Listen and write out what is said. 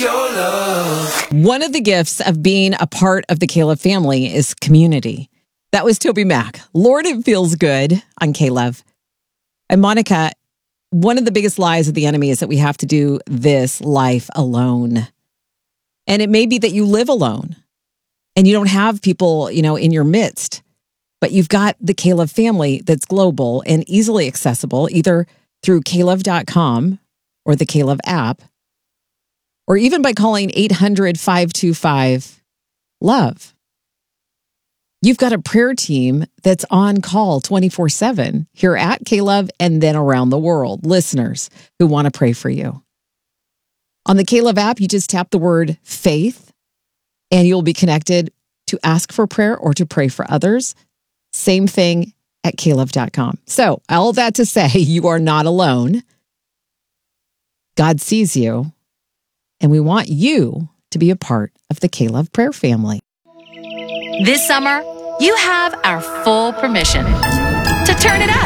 your love. One of the gifts of being a part of the K-Love family is community. That was Toby Mac. Lord, it feels good on K-Love. And Monica, one of the biggest lies of the enemy is that we have to do this life alone. And it may be that you live alone and you don't have people, in your midst, but you've got the K-Love family that's global and easily accessible, either through klove.com or the K-Love app, or even by calling 800-525-LOVE. You've got a prayer team that's on call 24/7 here at K-Love and then around the world, listeners who want to pray for you. On the K-Love app, you just tap the word faith and you'll be connected to ask for prayer or to pray for others. Same thing at klove.com. So all that to say, you are not alone. God sees you, and we want you to be a part of the K-Love prayer family. This summer, you have our full permission to turn it up.